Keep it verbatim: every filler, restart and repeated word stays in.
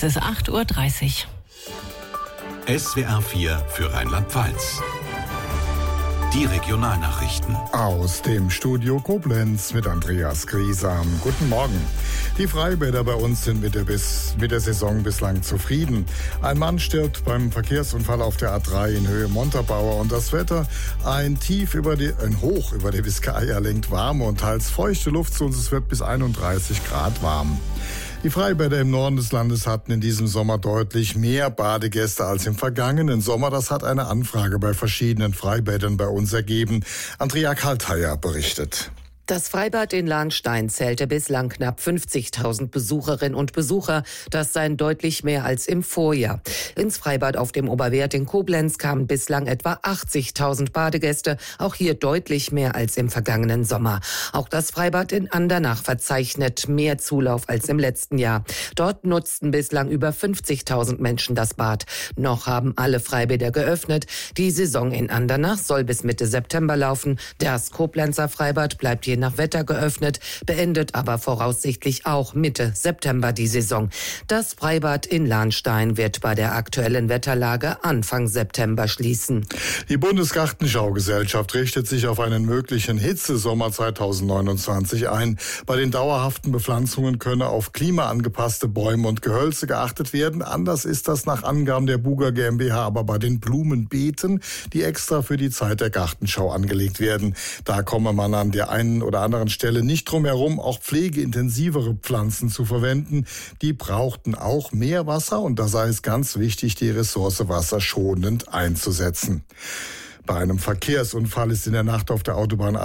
Es ist acht Uhr dreißig. S W R vier für Rheinland-Pfalz. Die Regionalnachrichten. Aus dem Studio Koblenz mit Andreas Griesam. Guten Morgen. Die Freibäder bei uns sind mit der, bis, mit der Saison bislang zufrieden. Ein Mann stirbt beim Verkehrsunfall auf der A drei in Höhe Montabaur und das Wetter, ein Tief über die, ein Hoch über die Biskaya lenkt warme und teils feuchte Luft zu uns. Es wird bis einunddreißig Grad warm. Die Freibäder im Norden des Landes hatten in diesem Sommer deutlich mehr Badegäste als im vergangenen Sommer. Das hat eine Anfrage bei verschiedenen Freibädern bei uns ergeben. Andrea Kaltheier berichtet. Das Freibad in Lahnstein zählte bislang knapp fünfzigtausend Besucherinnen und Besucher. Das seien deutlich mehr als im Vorjahr. Ins Freibad auf dem Oberwert in Koblenz kamen bislang etwa achtzigtausend Badegäste. Auch hier deutlich mehr als im vergangenen Sommer. Auch das Freibad in Andernach verzeichnet mehr Zulauf als im letzten Jahr. Dort nutzten bislang über fünfzigtausend Menschen das Bad. Noch haben alle Freibäder geöffnet. Die Saison in Andernach soll bis Mitte September laufen. Das Koblenzer Freibad bleibt je nach Wetter geöffnet, beendet aber voraussichtlich auch Mitte September die Saison. Das Freibad in Lahnstein wird bei der aktuellen Wetterlage Anfang September schließen. Die Bundesgartenschaugesellschaft richtet sich auf einen möglichen Hitzesommer zweitausendneunundzwanzig ein. Bei den dauerhaften Bepflanzungen könne auf klimaangepasste Bäume und Gehölze geachtet werden. Anders ist das nach Angaben der Buga GmbH aber bei den Blumenbeeten, die extra für die Zeit der Gartenschau angelegt werden. Da komme man an der einen oder anderen Stelle nicht drum herum, auch pflegeintensivere Pflanzen zu verwenden. Die brauchten auch mehr Wasser und da sei es ganz wichtig, die Ressource Wasser schonend einzusetzen. Bei einem Verkehrsunfall ist in der Nacht auf der Autobahn